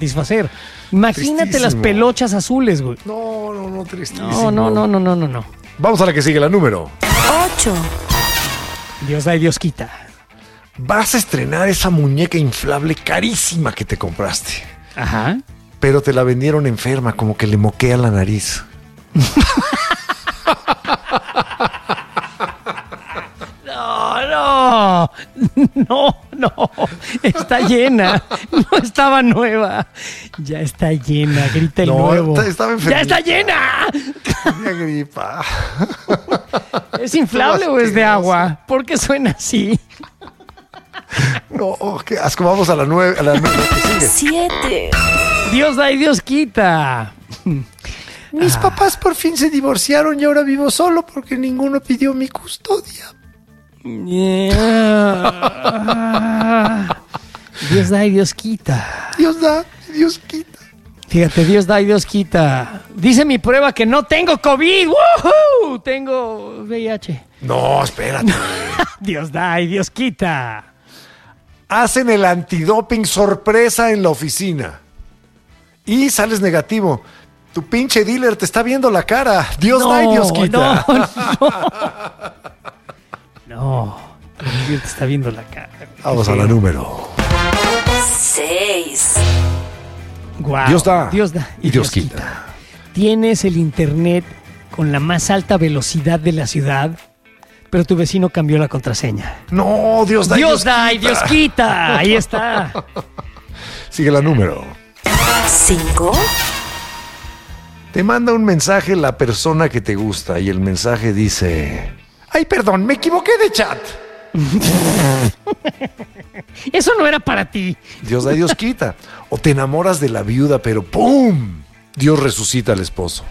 satisfacer. Imagínate las pelochas azules, güey. No, tristísimo. No. Vamos a la que sigue, la número 8. Dios da y Dios quita. Vas a estrenar esa muñeca inflable carísima que te compraste. Ajá. Pero te la vendieron enferma, como que le moquea la nariz. No. Está llena. No estaba nueva. Ya está llena. Grita el nuevo. Estaba enferma. ¡Ya está llena! Tenía gripa. ¿Es inflable o es de agua? ¿Por qué suena así? No, qué asco. Vamos a la 9. A la 9 que sigue. 7. Dios da y Dios quita. Mis papás por fin se divorciaron y ahora vivo solo porque ninguno pidió mi custodia. Dios da y Dios quita. Dios da y Dios quita. Fíjate, Dios da y Dios quita. Dice mi prueba que no tengo COVID. ¡Woohoo! Tengo VIH. No, espérate. Dios da y Dios quita. Hacen el antidoping sorpresa en la oficina y sales negativo. Tu pinche dealer te está viendo la cara. Dios da y Dios quita. No, el dealer te está viendo la cara. Vamos a la número 6. Wow. Dios da y Dios quita. Tienes el internet con la más alta velocidad de la ciudad, pero tu vecino cambió la contraseña. No, Dios da y Dios quita. Ahí está. Sigue la número 5. Te manda un mensaje la persona que te gusta y el mensaje dice: ay, perdón, me equivoqué de chat. Eso no era para ti. Dios da y Dios quita. O te enamoras de la viuda, pero ¡pum! Dios resucita al esposo.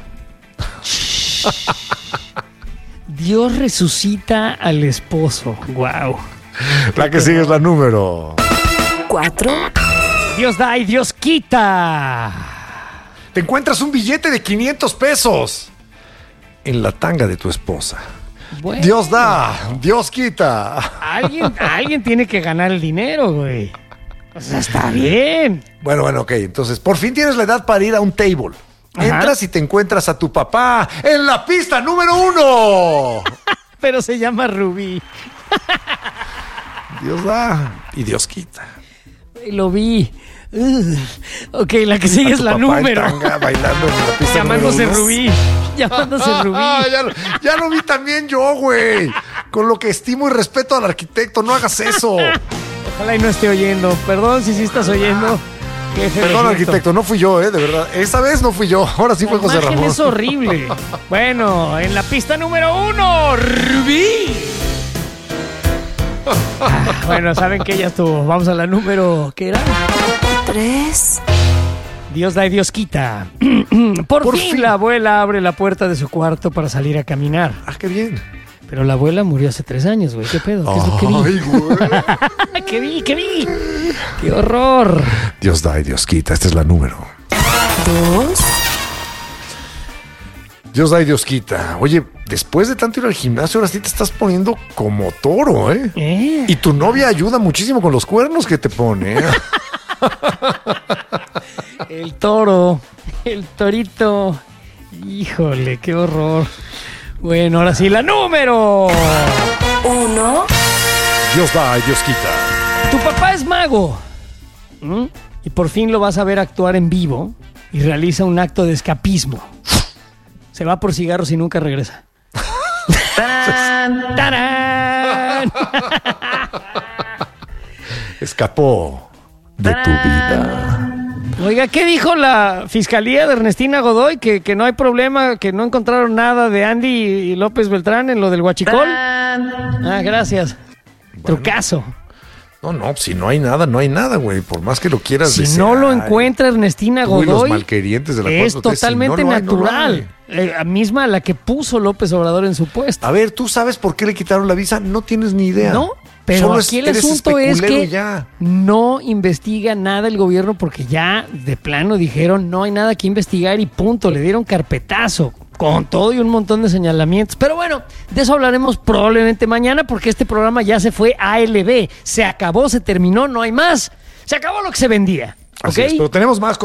Dios resucita al esposo. Wow. La que sigue es la número 4. Dios da y Dios quita. Te encuentras un billete de 500 pesos en la tanga de tu esposa. Bueno, Dios da, Dios quita. Alguien tiene que ganar el dinero, güey. O sea, está bien. Bueno, ok. Entonces, por fin tienes la edad para ir a un table. Ajá. Entras y te encuentras a tu papá en la pista número 1. Pero se llama Rubí. Dios da y Dios quita. Lo vi. Ok, la que sigue es la número. Tanga, bailando en la pista Llamándose número 1. Rubí. Llamándose Rubí. Ya lo vi también yo, güey. Con lo que estimo y respeto al arquitecto, no hagas eso. Ojalá y no esté oyendo. Perdón si sí estás oyendo. Perdón, arquitecto, no fui yo, de verdad. Esta vez no fui yo. Ahora sí fue José Ramón. Es horrible. Bueno, en la pista número 1, Rubí. Bueno, saben que ya estuvo. Vamos a la número, ¿qué era? 3. Dios da y Dios quita. Por fin la abuela abre la puerta de su cuarto para salir a caminar. Ah, qué bien. Pero la abuela murió hace 3 años, güey. ¿Qué pedo? ¿Qué es lo que vi? Ay, güey. ¿Qué vi? ¡Qué horror! Dios da y Dios quita. Esta es la número 2. Dios da y Dios quita. Oye, después de tanto ir al gimnasio, ahora sí te estás poniendo como toro, ¿eh? Y tu novia ayuda muchísimo con los cuernos que te pone, ¿eh? El toro, el torito. Híjole, qué horror. Bueno, ahora sí, la número 1. Dios da y Dios quita. Tu papá es mago. Y por fin lo vas a ver actuar en vivo y realiza un acto de escapismo. Se va por cigarros y nunca regresa. ¡Tarán! ¡Tarán! Escapó de tu vida. Oiga, ¿qué dijo la fiscalía de Ernestina Godoy? Que no hay problema, que no encontraron nada de Andy y López Beltrán en lo del huachicol. Ah, gracias. Bueno. Trucazo. No, si no hay nada, no hay nada, güey. Por más que lo quieras si desear. No lo encuentra Ernestina Godoy, los malquerientes de la 4T, es totalmente si no natural. La misma la que puso López Obrador en su puesto. A ver, ¿tú sabes por qué le quitaron la visa? No tienes ni idea. No, pero solo aquí el asunto es que ya no investiga nada el gobierno porque ya de plano dijeron no hay nada que investigar y punto. Le dieron carpetazo con todo y un montón de señalamientos. Pero bueno, de eso hablaremos probablemente mañana porque este programa ya se fue a ALB. Se acabó, se terminó, no hay más. Se acabó lo que se vendía. Así es, pero tenemos más cosas.